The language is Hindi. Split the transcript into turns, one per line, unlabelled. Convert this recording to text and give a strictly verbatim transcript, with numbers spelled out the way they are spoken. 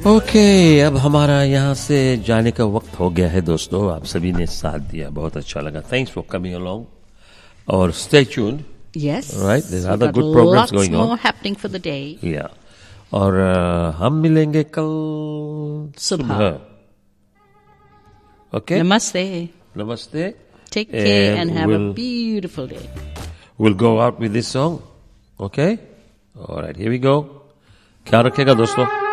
ओके okay, अब हमारा यहाँ से जाने का वक्त हो गया है दोस्तों. आप सभी ने साथ दिया, बहुत अच्छा लगा. थैंक्स फॉर कमिंग अलोंग और stay tuned.
Yes.
Right, there's
We've
other
got
good programs
lots
going on.
more happening for the day.
Yeah. और uh, हम मिलेंगे कल
सुबह.
Okay.
Namaste.
Namaste.
Take care and, and have
we'll,
a beautiful day.
We'll go out with this song. Okay. All right. Here we go. ख्याल रखिएगा दोस्तों.